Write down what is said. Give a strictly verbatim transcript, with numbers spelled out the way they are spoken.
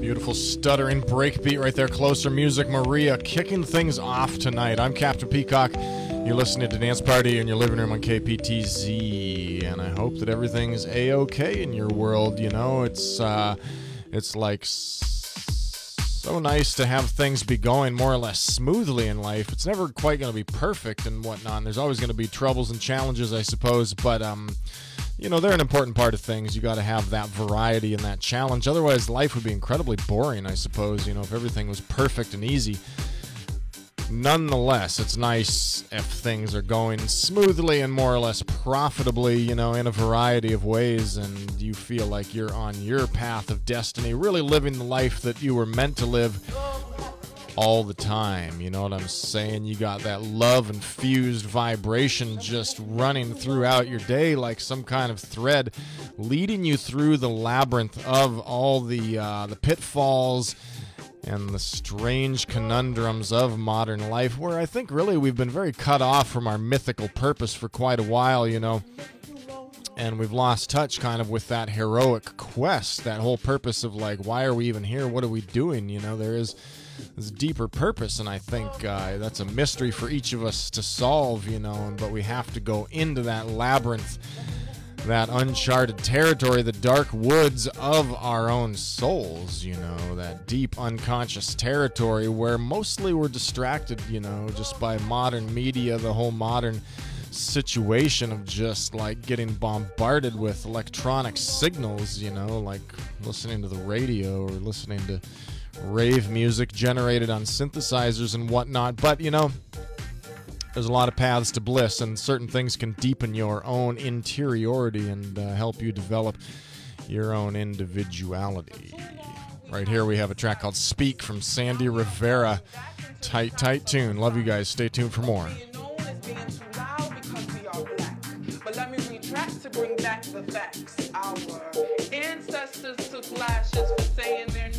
Beautiful stuttering breakbeat right there. Closer Music, Maria, kicking things off tonight. I'm Captain Peacock. You're listening to Dance Party in your living room on K P T Z, and I hope that everything's A-okay in your world. You know, it's uh, it's like so nice to have things be going more or less smoothly in life. It's never quite going to be perfect and whatnot. There's always going to be troubles and challenges, I suppose, but um. You know, they're an important part of things. You got to have that variety and that challenge. Otherwise, life would be incredibly boring, I suppose, you know, if everything was perfect and easy. Nonetheless, it's nice if things are going smoothly and more or less profitably, you know, in a variety of ways, and you feel like you're on your path of destiny, really living the life that you were meant to live all the time. You know what I'm saying? You got that love-infused vibration just running throughout your day like some kind of thread, leading you through the labyrinth of all the uh, the pitfalls and the strange conundrums of modern life, where I think really we've been very cut off from our mythical purpose for quite a while, you know. And we've lost touch kind of with that heroic quest, that whole purpose of like, why are we even here? What are we doing? You know, there is this deeper purpose, and I think uh, that's a mystery for each of us to solve, you know, but we have to go into that labyrinth, that uncharted territory, the dark woods of our own souls, you know, that deep unconscious territory where mostly we're distracted, you know, just by modern media, the whole modern situation of just like getting bombarded with electronic signals, you know, like listening to the radio or listening to rave music generated on synthesizers and whatnot. But, you know, there's a lot of paths to bliss, and certain things can deepen your own interiority and uh, help you develop your own individuality. Right here we have a track called Speak from Sandy Rivera. Tight, tight tune. Love you guys. Stay tuned for more. But let me retract to bring back the facts. Our ancestors took lashes for saying their